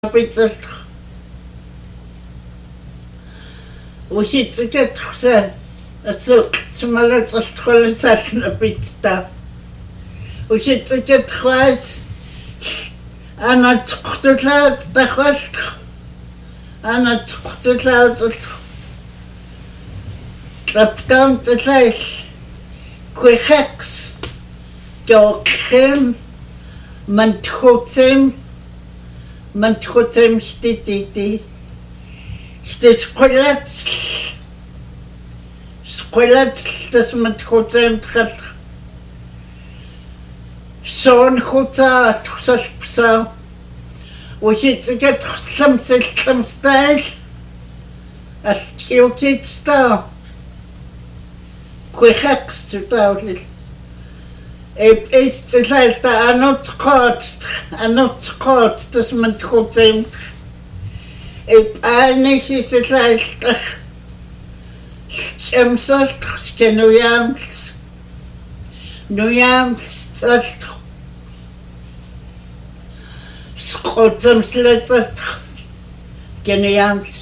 Bitte. Usitsiketsa asuktsumalatsartqulatsarna pitsta. Usitsiketqas anatqutlaat taqast. Anatqutlaat tlaptam tlais quihex joqem manthutem stititi stisquelat das manthutem tkhal son khuta tkhsalpsa usitziket tkhlamsel aschiukitsta quihex tutawli ist vielleicht anotskot das man trotzdem eigentlich ist vielleicht schemsalt genuyams salt skotsam sletzat genuyams